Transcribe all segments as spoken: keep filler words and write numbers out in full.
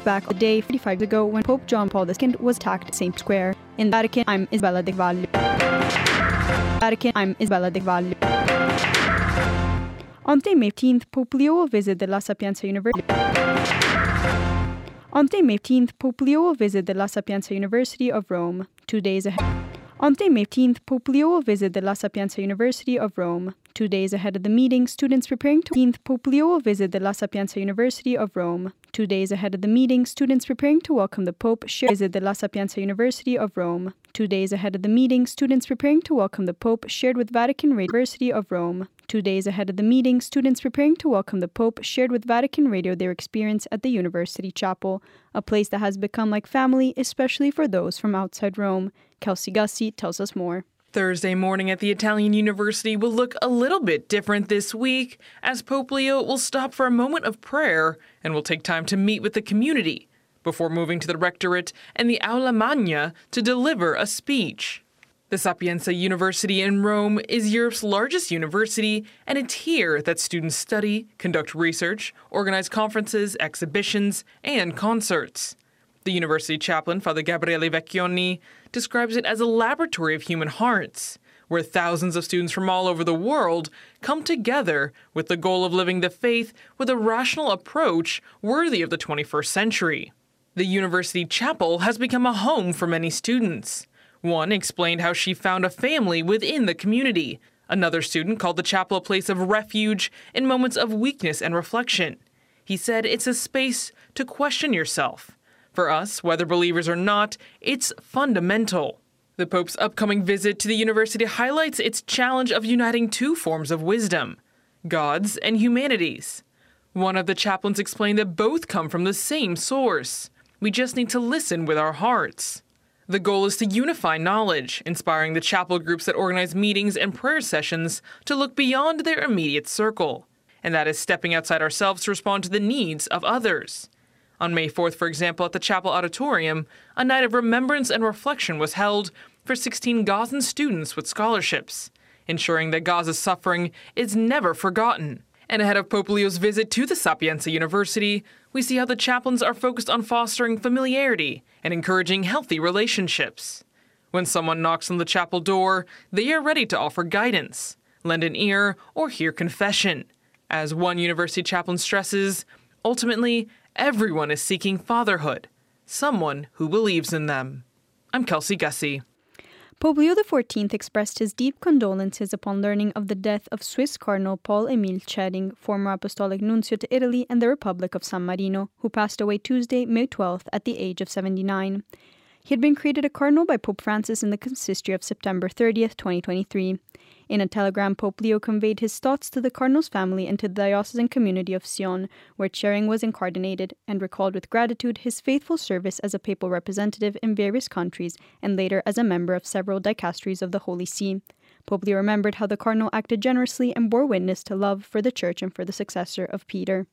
back a day forty-five years ago when Pope John Paul the Second was attacked at Saint Square. In the Vatican, I'm Isabella De Valle. Vatican, I'm Isabella De Valle. On May fifteenth, Pope Leo will visit the La Sapienza University. On May fifteenth, Pope Leo will visit the La Sapienza University of Rome, two days ahead. On May fifteenth, Pope Leo will visit the La Sapienza University of Rome. Two days ahead of the meeting, students preparing to Pope Leo will visit the La Sapienza University of Rome. Two days ahead of the meeting, students preparing to welcome the Pope share visit the La Sapienza University of Rome. Two days ahead of the meeting, students preparing to welcome the Pope shared with Vatican Radio University of Rome. Two days ahead of the meeting, students preparing to welcome the Pope shared with Vatican Radio their experience at the University Chapel, a place that has become like family, especially for those from outside Rome. Kelsey Gussie tells us more. Thursday morning at the Italian University will look a little bit different this week, as Pope Leo will stop for a moment of prayer and will take time to meet with the community before moving to the rectorate and the Aula Magna to deliver a speech. The Sapienza University in Rome is Europe's largest university, and it's here that students study, conduct research, organize conferences, exhibitions, and concerts. The university chaplain, Father Gabriele Vecchioni, describes it as a laboratory of human hearts, where thousands of students from all over the world come together with the goal of living the faith with a rational approach worthy of the twenty-first century. The university chapel has become a home for many students. One explained how she found a family within the community. Another student called the chapel a place of refuge in moments of weakness and reflection. He said it's a space to question yourself. For us, whether believers or not, it's fundamental. The Pope's upcoming visit to the university highlights its challenge of uniting two forms of wisdom, God's and humanity's. One of the chaplains explained that both come from the same source. We just need to listen with our hearts. The goal is to unify knowledge, inspiring the chapel groups that organize meetings and prayer sessions to look beyond their immediate circle. And that is stepping outside ourselves to respond to the needs of others. On May fourth, for example, at the Chapel Auditorium, a night of remembrance and reflection was held for sixteen Gazan students with scholarships, ensuring that Gaza's suffering is never forgotten. And ahead of Pope Leo's visit to the Sapienza University, we see how the chaplains are focused on fostering familiarity and encouraging healthy relationships. When someone knocks on the chapel door, they are ready to offer guidance, lend an ear, or hear confession. As one university chaplain stresses, ultimately, everyone is seeking fatherhood, someone who believes in them. I'm Kelsey Gussie. Pope Leo the fourteenth expressed his deep condolences upon learning of the death of Swiss Cardinal Paul-Émile Tschering, former Apostolic Nuncio to Italy and the Republic of San Marino, who passed away Tuesday, May twelfth, at the age of seventy-nine. He had been created a cardinal by Pope Francis in the consistory of September thirtieth, twenty twenty-three. In a telegram, Pope Leo conveyed his thoughts to the cardinal's family and to the diocesan community of Sion, where Tschering was incarnated, and recalled with gratitude his faithful service as a papal representative in various countries and later as a member of several dicasteries of the Holy See. Pope Leo remembered how the cardinal acted generously and bore witness to love for the Church and for the successor of Peter.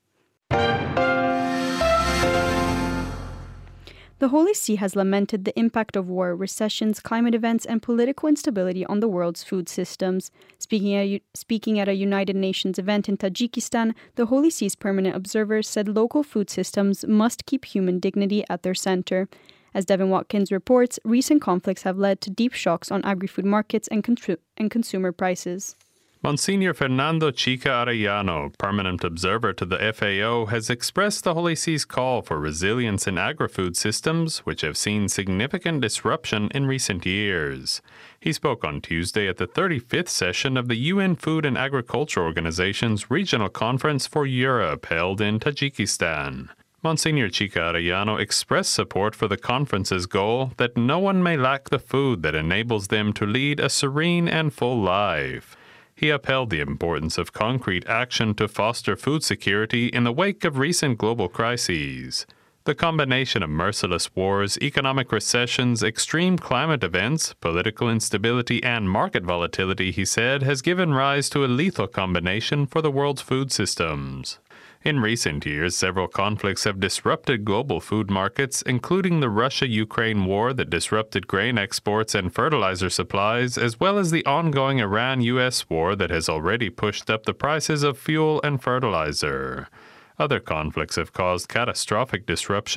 The Holy See has lamented the impact of war, recessions, climate events, and political instability on the world's food systems. Speaking at, speaking at a United Nations event in Tajikistan, the Holy See's permanent observers said local food systems must keep human dignity at their center. As Devin Watkins reports, recent conflicts have led to deep shocks on agri-food markets and, con- and consumer prices. Monsignor Fernando Chica Arellano, permanent observer to the F A O, has expressed the Holy See's call for resilience in agri-food systems, which have seen significant disruption in recent years. He spoke on Tuesday at the thirty-fifth session of the U N Food and Agriculture Organization's Regional Conference for Europe held in Tajikistan. Monsignor Chica Arellano expressed support for the conference's goal that no one may lack the food that enables them to lead a serene and full life. He upheld the importance of concrete action to foster food security in the wake of recent global crises. The combination of merciless wars, economic recessions, extreme climate events, political instability, and market volatility, he said, has given rise to a lethal combination for the world's food systems. In recent years, several conflicts have disrupted global food markets, including the Russia-Ukraine war that disrupted grain exports and fertilizer supplies, as well as the ongoing Iran-U S war that has already pushed up the prices of fuel and fertilizer. Other conflicts have caused catastrophic disruption